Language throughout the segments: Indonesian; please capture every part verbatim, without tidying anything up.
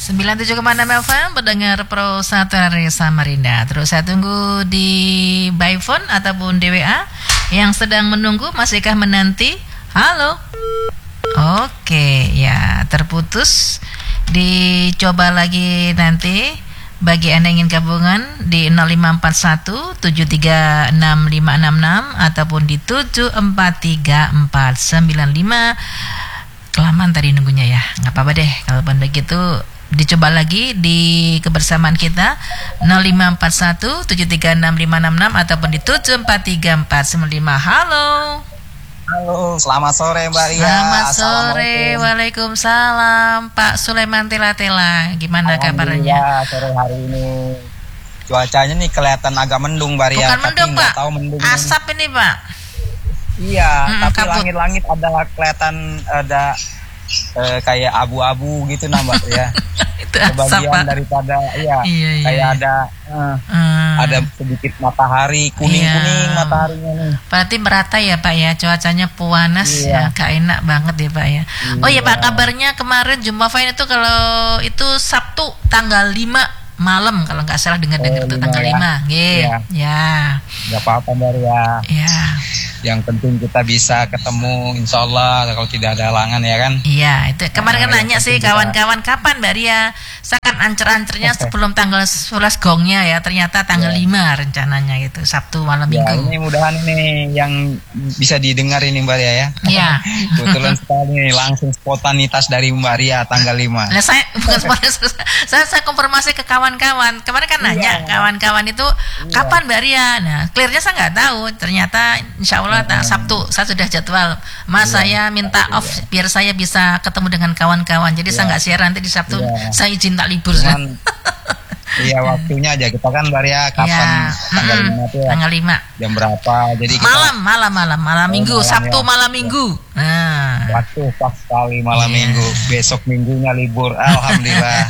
sembilan puluh tujuh koma enam F M pendengar Pro satu dari Samarinda. Terus saya tunggu di by phone ataupun di W A yang sedang menunggu, masihkah menanti? Halo. Oke, ya terputus. Dicoba lagi nanti. Bagi Anda yang ingin gabungan di nol lima empat satu tujuh tiga enam lima enam enam ataupun di tujuh empat tiga empat sembilan lima. Kelamaan tadi nunggunya ya, nggak apa-apa deh. Kalau begitu dicoba lagi di kebersamaan kita nol lima empat satu tujuh tiga enam lima enam enam ataupun di tujuh empat tiga empat sembilan lima. Halo. Halo, selamat sore Mbak Ria. Selamat sore, waalaikumsalam Pak Sulaiman Tela-Tela. Gimana kabarnya? Sore hari ini cuacanya nih kelihatan agak mendung Mbak Ria. Bukan mendung Pak, tahu mendung asap ini Pak. Iya, hmm, tapi kabut. langit-langit ada kelihatan ada eh, kayak abu-abu gitu nah Mbak ya. Itu asap Sebagian Pak. daripada iya, iya, iya. kayak ada eh, hmm. ada sedikit matahari kuning-kuning Iya. mataharinya nih. Berarti merata ya Pak ya, cuacanya panas Iya. ya, gak enak banget ya Pak ya. Oh iya Pak, kabarnya kemarin Jumpa Fine itu kalau itu Sabtu tanggal lima malam kalau nggak salah dengar-dengar Oh, tuh lima tanggal ya. lima. Nggih. Iya. Ya. Gak apa-apa Mbak Ria. Ya. Yang penting kita bisa ketemu insya Allah kalau tidak ada halangan ya kan. Iya, itu kemarin kan Nah, nanya yang sih penting kita- kawan-kawan kapan Mbak Ria. Saya kan ancer-ancernya sebelum tanggal sebelas gongnya ya, ternyata tanggal Ya. lima rencananya gitu, Sabtu malam Ya, Minggu. ini mudahan ini yang bisa didengar ini Mbak Ria ya. Iya. Kebetulan sekali nih langsung spontanitas dari Mbak Ria tanggal lima. Nah, saya bukan sponsor, saya, saya konfirmasi ke kawan-kawan. Kemarin kan nanya Iya. kawan-kawan itu kapan Mbak Ria. Nah, clearnya saya nggak tahu. Ternyata Insya Allah tak Sabtu saya sudah jadwal. Mas Iya. saya minta off biar saya bisa ketemu dengan kawan-kawan. Jadi saya Iya. nggak siaran nanti di Sabtu. Iya. Saya izin tak libur. Cuman iya waktunya aja kita kan Mbak Ria kapan Ya, tanggal mm-mm, lima tuh ya. tanggal lima. Jam berapa? Jadi kita Malam, malam, malam, malam Oh, Minggu, malam Sabtu ya. malam Minggu. Nah. waktu pas sekali malam Iya. Minggu. Besok minggunya libur. Alhamdulillah.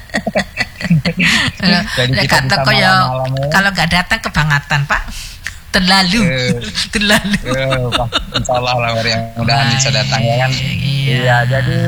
Jadi Udah kita kata bisa koyo malam-malam ya. kalau nggak datang kebangatan Pak, terlalu, Eh. terlalu. Eh, pas insya Allah lah Mbak Ria. Mudahan Baik. bisa datang ya kan. Iya. Iya, jadi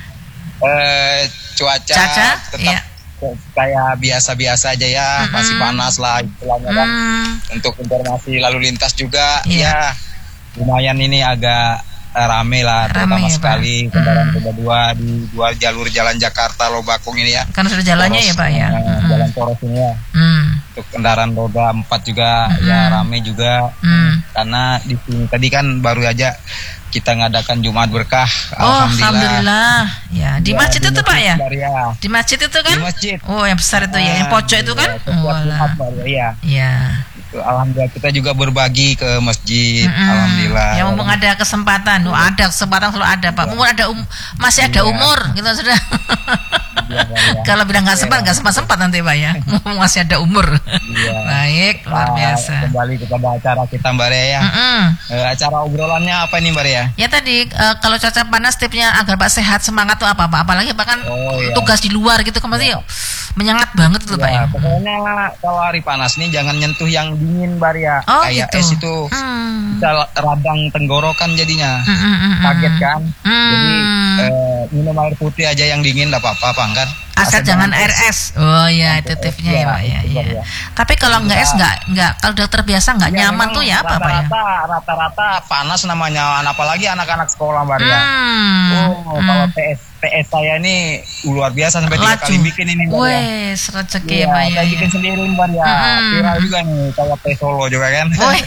eh, cuaca Caca, tetap iya. kayak biasa-biasa aja ya, Mm-mm. masih panas lah istilahnya kan. Hmm, Untuk informasi lalu lintas juga, Iya. ya lumayan ini agak eh, rame lah, terutama Rame ya, Pak. sekali kendaraan Mm. roda dua di dua jalur jalan Jakarta Lobakung ini ya. kan sudah jalannya Poros, ya Pak ya. eh, Hmm. Jalan poros ini ya. Hmm. Untuk kendaraan roda empat juga Mm-mm. ya rame juga. Hmm. Karena di sini tadi kan baru aja kita ngadakan Jumat berkah. Oh, alhamdulillah. Ya, di Ya, masjid itu Pak ya? Mbak Ria. Di masjid itu kan? Di masjid. Oh, yang besar itu ya, yang pojok itu kan? Iya, setiap Oh, Jumat, alah. Mbak Ria. Iya. Ya. Itu, alhamdulillah kita juga berbagi ke masjid. Mm-mm. Alhamdulillah. Ya mumpung ada kesempatan, oh, ada kesempatan selalu ada Pak. Mumpung ada um, masih ada Iya. umur, gitu sudah. Iya, Mbak Ria. Kalau bilang nggak sempat, nggak sempat sempat nanti Pak ya. Mumpung masih ada umur. Iya. Baik, luar Nah, biasa. Kembali kepada acara kita Mbak Ria ya. Mm-mm. Eh, acara obrolannya apa nih Mbak Ria? Ya tadi eh, kalau cuaca panas tipsnya agar Pak sehat semangat tuh apa Pak? Apalagi Pak kan Oh, iya. tugas di luar gitu kan pasti menyengat banget tuh Pak ya. Ya, pokoknya kalau hari panas nih jangan nyentuh yang dingin Mbak Ria. Oh Kayak gitu. es itu Hmm. bisa radang tenggorokan jadinya. Mm, mm, mm, mm. Kaget kan? Hmm. Jadi eh, minum air putih aja yang dingin enggak apa-apa Bang kan? Asal jangan air es. Oh iya itu Asal tipsnya es, ya Pak ya. ya, itu, Iya. Pak, ya. Tapi kalau nggak es Kita- nggak nggak kalau udah terbiasa nggak Ya, nyaman memang tuh ya apa Pak ya? rata-rata, Rata-rata panas namanya, apalagi anak-anak sekolah Mbak Ria. Hmm. Oh, Hmm. kalau P S P S saya ini luar biasa sampai tiga Laju. kali bikin ini Mbak Ria. Wes rezeki Iya, Pak ya. saya ya. bikin sendiri Mbak Ria. Mm-mm. Viral juga nih kayak P Solo juga kan. Woi.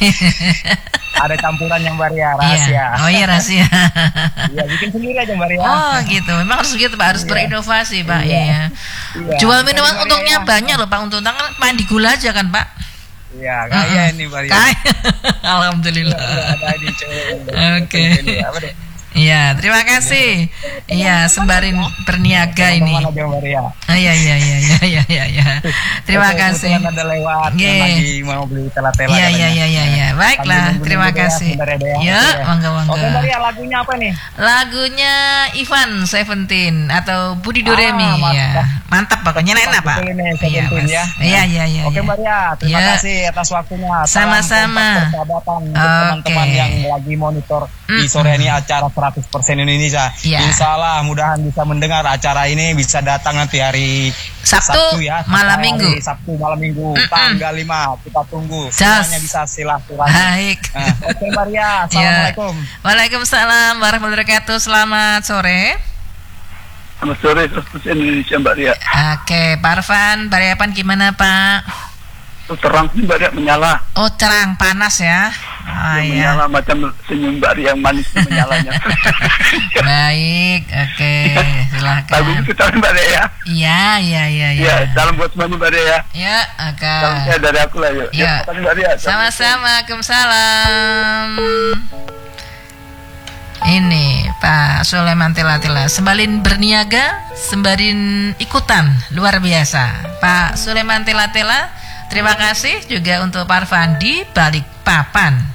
Ada campuran yang Mbak Ria Iya. rahasia. Oh iya rahasia. Iya, bikin sendiri aja Mbak Ria. Oh gitu. Memang harus gitu Pak, harus Iya. berinovasi Pak. Iya. Iya. Iya. Jual Kita minuman di Mbak untungnya Ria. banyak loh Pak. Untuk tangan main di gula aja kan Pak. Iya, kaya ini Mbak Ria. Kaya. Alhamdulillah. Iya, ada di cewek. Oke. Ini apa deh? Iya, terima kasih. Iya, sembari berniaga ini. Teman-teman aja Mbak Ria. Ah, iya iya iya iya iya iya. iya. Terima Oke, kasih. kebetulan ada lewat yang Nggih. lagi mau beli tela-tela. Iya iya katanya. iya iya iya. Baiklah, Sambil terima nunggu-nunggu kasih. ya, sebentar ya, Dea. Ya, Oke. monggo monggo. Oke Mbak Ria, lagunya apa nih? Lagunya Ivan Seventeen atau Budi Doremi Ah, mantap. ya. Mantap pokoknya enak Pak. Betul ini, Iya, Seventeen Mas. ya. Iya iya iya. Oke iya. Mbak Ria, terima Ya. kasih atas waktunya. Salam Sama-sama. kompak persahabatan untuk Oke. teman-teman yang lagi monitor di Mm-mm. sore ini acara seratus seratus persen Indonesia. Ya. Insya Allah mudahan bisa mendengar acara ini, bisa datang nanti hari Sabtu, ya, malam hari minggu. Sabtu malam minggu, Mm-mm. tanggal lima, kita tunggu. Just. Semuanya bisa silaturahmi. Baik. Nah, oke Mbak Ria, assalamualaikum. Ya. Waalaikumsalam warahmatullahi wabarakatuh. Selamat sore. Selamat sore, Terus Indonesia Mbak Ria. Oke, Pak Arfan, Pak Riapan gimana Pak? Oh, terang sih Mbak Ria, menyala. Oh, terang panas ya. Ah, ya. Ya, menyala macam senyum Mbak Ria yang manis menyalanya. Baik, oke, silakan. Lagu itu kita Mbak Ria ya. Iya, iya, iya, iya. Ya, salam buat semuanya Mbak Ria ya. Ya, oke. Salam saya dari aku lah yuk. Ya. Ya, makasih Mbak Ria. Sama-sama, Waalaikumsalam. Ini Pak Sulaiman Tila-Tila, sembalin berniaga, sembalin ikutan, luar biasa. Pak Sulaiman Tila-Tila, terima kasih juga untuk Pak Arfan di Balikpapan.